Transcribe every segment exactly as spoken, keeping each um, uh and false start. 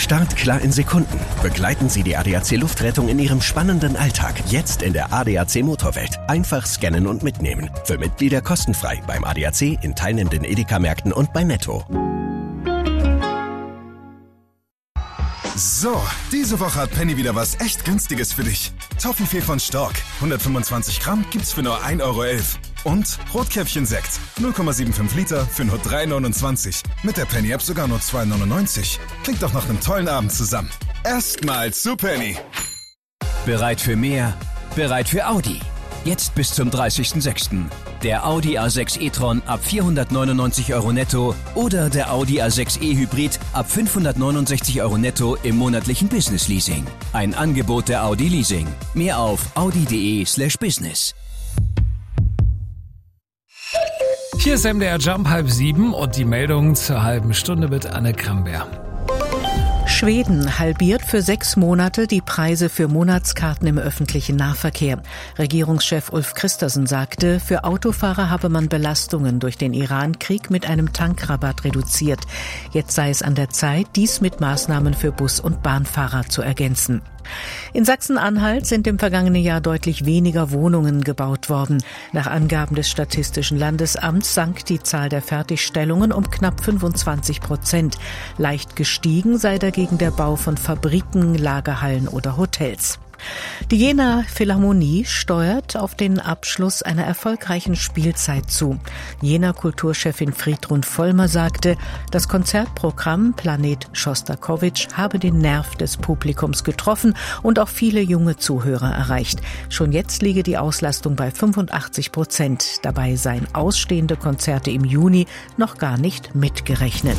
Start klar in Sekunden. Begleiten Sie die A D A C Luftrettung in Ihrem spannenden Alltag. Jetzt in der A D A C Motorwelt. Einfach scannen und mitnehmen. Für Mitglieder kostenfrei beim A D A C, in teilnehmenden Edeka-Märkten und bei Netto. So, diese Woche hat Penny wieder was echt Günstiges für dich. Toffifee von Stork, hundertfünfundzwanzig Gramm gibt's für nur ein Euro elf. Und Rotkäppchen-Sekt, null Komma fünfundsiebzig Liter für nur drei neunundzwanzig. Mit der Penny-App sogar nur zwei neunundneunzig. Klingt doch nach einem tollen Abend zusammen. Erstmal zu Penny. Bereit für mehr? Bereit für Audi. Jetzt bis zum dreißigsten sechsten Der Audi A sechs e-tron ab vierhundertneunundneunzig Euro netto oder der Audi A sechs e-Hybrid ab fünfhundertneunundsechzig Euro netto im monatlichen Business-Leasing. Ein Angebot der Audi Leasing. Mehr auf audi.de slash business. Hier ist M D R Jump halb sieben und die Meldung zur halben Stunde mit Anne Kramberg. Schweden halbiert für sechs Monate die Preise für Monatskarten im öffentlichen Nahverkehr. Regierungschef Ulf Christersen sagte, für Autofahrer habe man Belastungen durch den Iran-Krieg mit einem Tankrabatt reduziert. Jetzt sei es an der Zeit, dies mit Maßnahmen für Bus- und Bahnfahrer zu ergänzen. In Sachsen-Anhalt sind im vergangenen Jahr deutlich weniger Wohnungen gebaut worden. Nach Angaben des Statistischen Landesamts sank die Zahl der Fertigstellungen um knapp fünfundzwanzig Prozent. Leicht gestiegen sei dagegen der Bau von Fabriken, Lagerhallen oder Hotels. Die Jenaer Philharmonie steuert auf den Abschluss einer erfolgreichen Spielzeit zu. Jenaer Kulturchefin Friedrun Vollmer sagte, das Konzertprogramm Planet Schostakowitsch habe den Nerv des Publikums getroffen und auch viele junge Zuhörer erreicht. Schon jetzt liege die Auslastung bei fünfundachtzig Prozent. Dabei seien ausstehende Konzerte im Juni noch gar nicht mitgerechnet.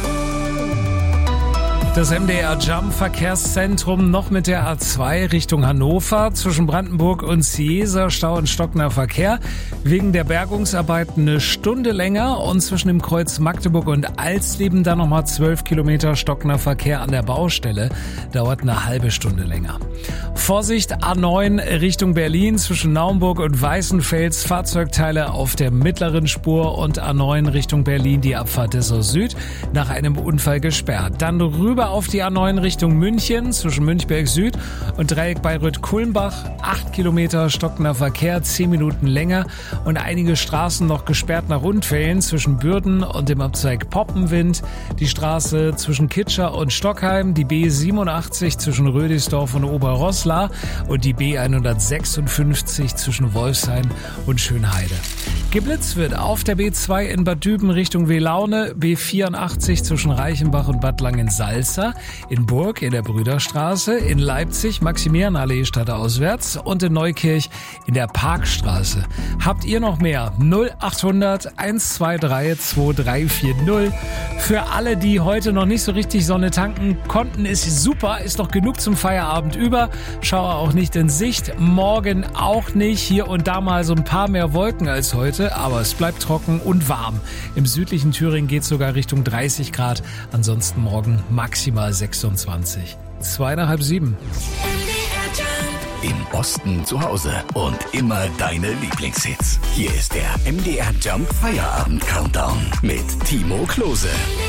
Das M D R Jump Verkehrszentrum noch mit der A zwei Richtung Hannover. Zwischen Brandenburg und Ciesa Stau und stockender Verkehr. Wegen der Bergungsarbeiten eine Stunde länger und zwischen dem Kreuz Magdeburg und Alsleben dann nochmal zwölf Kilometer stockender Verkehr an der Baustelle. Dauert eine halbe Stunde länger. Vorsicht, A neun Richtung Berlin zwischen Naumburg und Weißenfels. Fahrzeugteile auf der mittleren Spur und A neun Richtung Berlin die Abfahrt Dessau Süd nach einem Unfall gesperrt. Dann rüber auf die A neun Richtung München zwischen Münchberg Süd und Dreieck Bayreuth-Kulmbach. Acht Kilometer stockender Verkehr, zehn Minuten länger und einige Straßen noch gesperrt nach Unfällen zwischen Bürden und dem Abzweig Poppenwind. Die Straße zwischen Kitscher und Stockheim, die B siebenundachtzig zwischen Rödisdorf und Oberroßla und die B hundertsechsundfünfzig zwischen Wolfshain und Schönheide. Geblitzt wird auf der B zwei in Bad Düben Richtung Welaune, B vierundachtzig zwischen Reichenbach und Bad Langensalza, in Burg in der Brüderstraße, in Leipzig Maximilianallee stadtauswärts und in Neukirch in der Parkstraße. Habt ihr noch mehr? null achthundert eins zwei drei zwei drei vier null. Für alle, die heute noch nicht so richtig Sonne tanken konnten, ist super, ist noch genug zum Feierabend über. Schaue auch nicht in Sicht, morgen auch nicht. Hier und da mal so ein paar mehr Wolken als heute. Aber es bleibt trocken und warm. Im südlichen Thüringen geht es sogar Richtung dreißig Grad. Ansonsten morgen maximal sechsundzwanzig. Zwei nach halb sieben. Im Osten zu Hause und immer deine Lieblingshits. Hier ist der M D R Jump Feierabend Countdown mit Timo Klose.